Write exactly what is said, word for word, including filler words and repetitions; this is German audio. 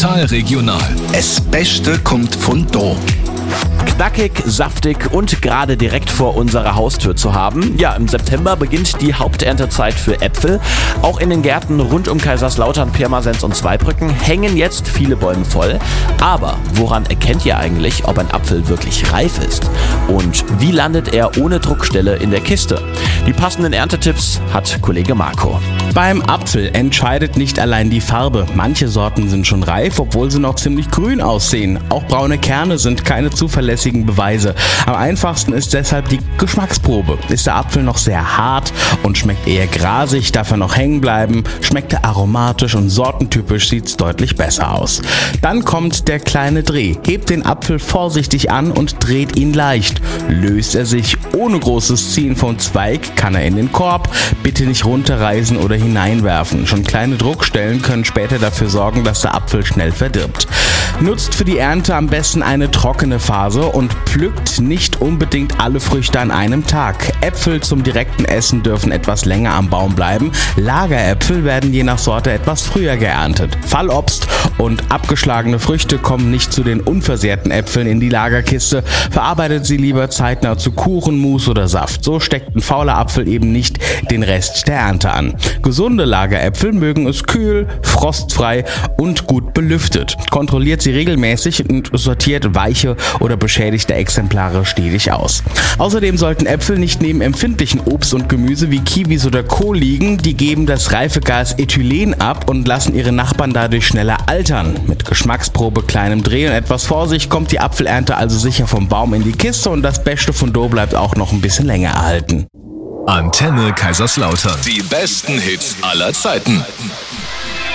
Total regional. Das Beste kommt von da. Knackig, saftig und gerade direkt vor unserer Haustür zu haben. Ja, im September beginnt die Haupterntezeit für Äpfel. Auch in den Gärten rund um Kaiserslautern, Pirmasens und Zweibrücken hängen jetzt viele Bäume voll. Aber woran erkennt ihr eigentlich, ob ein Apfel wirklich reif ist? Und wie landet er ohne Druckstelle in der Kiste? Die passenden Erntetipps hat Kollege Marco. Beim Apfel entscheidet nicht allein die Farbe. Manche Sorten sind schon reif, obwohl sie noch ziemlich grün aussehen. Auch braune Kerne sind keine zuverlässigen Beweise. Am einfachsten ist deshalb die Geschmacksprobe. Ist der Apfel noch sehr hart und schmeckt eher grasig, darf er noch hängen bleiben, schmeckt er aromatisch und sortentypisch, sieht's deutlich besser aus. Dann kommt der kleine Dreh. Hebt den Apfel vorsichtig an und dreht ihn leicht. Löst er sich ohne großes Ziehen vom Zweig, kann er in den Korb, bitte nicht runterreißen oder hineinwerfen. Schon kleine Druckstellen können später dafür sorgen, dass der Apfel schnell verdirbt. Nutzt für die Ernte am besten eine trockene Phase und pflückt nicht unbedingt alle Früchte an einem Tag. Äpfel zum direkten Essen dürfen etwas länger am Baum bleiben. Lageräpfel werden je nach Sorte etwas früher geerntet. Fallobst und abgeschlagene Früchte kommen nicht zu den unversehrten Äpfeln in die Lagerkiste. Verarbeitet sie lieber zeitnah zu Kuchen, Mousse oder Saft. So steckt ein fauler Apfel eben nicht den Rest der Ernte an. Gesunde Lageräpfel mögen es kühl, frostfrei und gut belüftet. Kontrolliert sie regelmäßig und sortiert weiche oder beschädigte Exemplare stetig aus. Außerdem sollten Äpfel nicht neben empfindlichen Obst und Gemüse wie Kiwis oder Kohl liegen. Die geben das Reifegas Ethylen ab und lassen ihre Nachbarn dadurch schneller altern. Mit Geschmacksprobe, kleinem Dreh und etwas Vorsicht kommt die Apfelernte also sicher vom Baum in die Kiste und das Beste von Do bleibt auch noch ein bisschen länger erhalten. Antenne Kaiserslautern. Die besten Hits aller Zeiten.